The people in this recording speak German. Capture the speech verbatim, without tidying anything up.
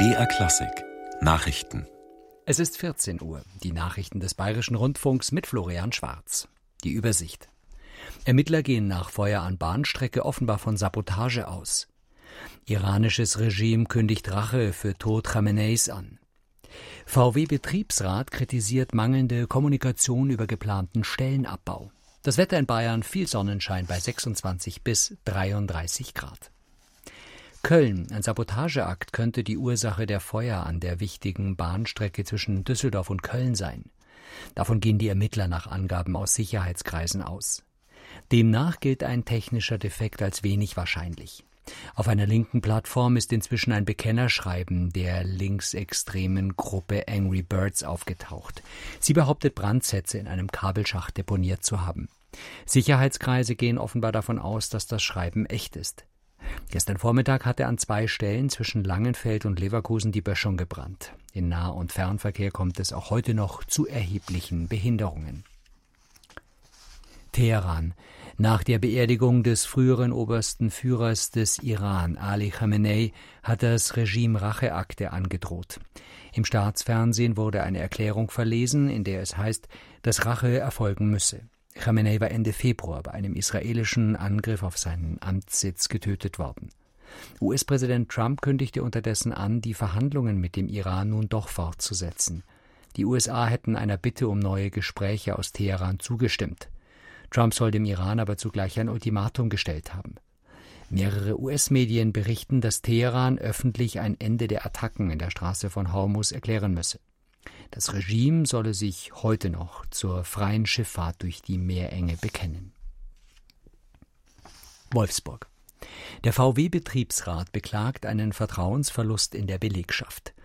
B R Klassik Nachrichten. Es ist vierzehn Uhr. Die Nachrichten des Bayerischen Rundfunks mit Florian Schwarz. Die Übersicht. Ermittler gehen nach Feuer an Bahnstrecke offenbar von Sabotage aus. Iranisches Regime kündigt Rache für Tod Khameneis an. V W-Betriebsrat kritisiert mangelnde Kommunikation über geplanten Stellenabbau. Das Wetter in Bayern: viel Sonnenschein bei sechsundzwanzig bis dreiunddreißig Grad. Köln: Ein Sabotageakt könnte die Ursache der Feuer an der wichtigen Bahnstrecke zwischen Düsseldorf und Köln sein. Davon gehen die Ermittler nach Angaben aus Sicherheitskreisen aus. Demnach gilt ein technischer Defekt als wenig wahrscheinlich. Auf einer linken Plattform ist inzwischen ein Bekennerschreiben der linksextremen Gruppe Angry Birds aufgetaucht. Sie behauptet, Brandsätze in einem Kabelschacht deponiert zu haben. Sicherheitskreise gehen offenbar davon aus, dass das Schreiben echt ist. Gestern Vormittag hatte an zwei Stellen zwischen Langenfeld und Leverkusen die Böschung gebrannt. In Nah- und Fernverkehr kommt es auch heute noch zu erheblichen Behinderungen. Teheran. Nach der Beerdigung des früheren obersten Führers des Iran, Ali Khamenei, hat das Regime Racheakte angedroht. Im Staatsfernsehen wurde eine Erklärung verlesen, in der es heißt, dass Rache erfolgen müsse. Khamenei war Ende Februar bei einem israelischen Angriff auf seinen Amtssitz getötet worden. U S-Präsident Trump kündigte unterdessen an, die Verhandlungen mit dem Iran nun doch fortzusetzen. Die U S A hätten einer Bitte um neue Gespräche aus Teheran zugestimmt. Trump soll dem Iran aber zugleich ein Ultimatum gestellt haben. Mehrere U S-Medien berichten, dass Teheran öffentlich ein Ende der Attacken in der Straße von Hormuz erklären müsse. Das Regime solle sich heute noch zur freien Schifffahrt durch die Meerenge bekennen. Wolfsburg. Der V W-Betriebsrat beklagt einen Vertrauensverlust in der Belegschaft.